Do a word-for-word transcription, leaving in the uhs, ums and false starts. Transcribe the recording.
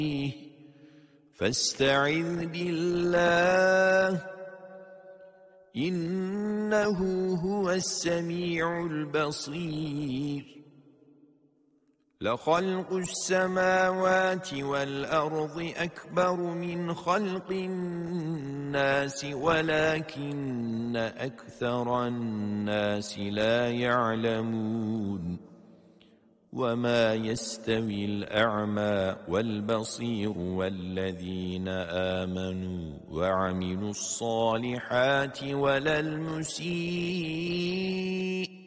فاستعذ بالله إنه هو السميع البصير لخلق السماوات والأرض أكبر من خلق الناس ولكن أكثر الناس لا يعلمون وما يستوي الأعمى والبصير والذين آمنوا وعملوا الصالحات ولا المسيء